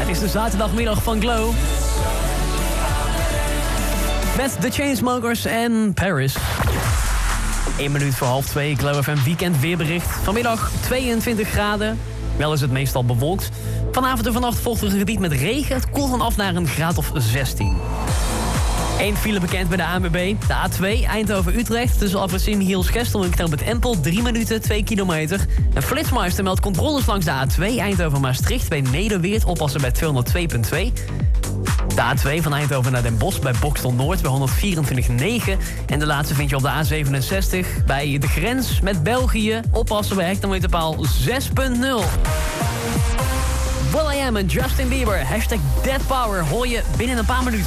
is de zaterdagmiddag van Glow. Met The Chainsmokers en Paris. 1 minuut voor 1:30, Glow FM weekend weerbericht. Vanmiddag 22 graden. Wel is het meestal bewolkt. Vanavond en vannacht volgt een gebied met regen. Het koelt dan af naar een graad of 16. 1 file bekend bij de ANWB. De A2 Eindhoven-Utrecht tussen Alphen Hiels-Gestel en Knoop het Empel. 3 minuten, 2 kilometer. Een Flitsmeister meldt controles langs de A2 Eindhoven-Maastricht bij Nederweert. Oppassen bij 202.2. De A2 van Eindhoven naar Den Bosch bij Bokstel Noord bij 124.9. En de laatste vind je op de A67 bij de grens met België. Oppassen bij hectometerpaal 6.0. Will I Am en Justin Bieber. #Deadpower hoor je binnen een paar minuten.